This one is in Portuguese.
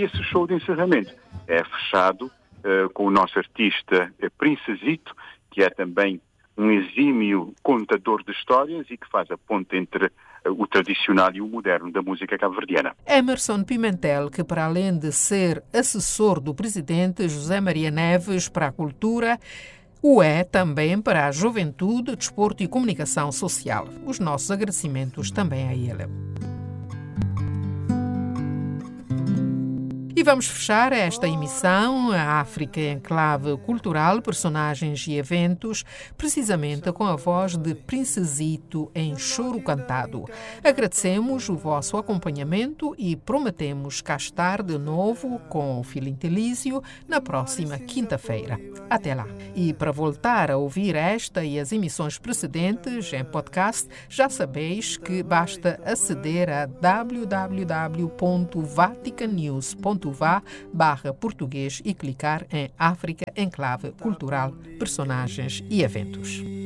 E esse show de encerramento é fechado com o nosso artista Princesito, que é também um exímio contador de histórias e que faz a ponte entre o tradicional e o moderno da música cabo-verdiana. Emerson Pimentel, que para além de ser assessor do presidente José Maria Neves para a cultura, o é também para a juventude, desporto e comunicação social. Os nossos agradecimentos também a ele. E vamos fechar esta emissão, a África em Clave Cultural, personagens e eventos, precisamente com a voz de Princesito em Choro Cantado. Agradecemos o vosso acompanhamento e prometemos cá estar de novo com o Filintelísio na próxima quinta-feira. Até lá. E para voltar a ouvir esta e as emissões precedentes em podcast, já sabeis que basta aceder a www.vaticanews.va/português e clicar em África Enclave Cultural, Personagens e Eventos.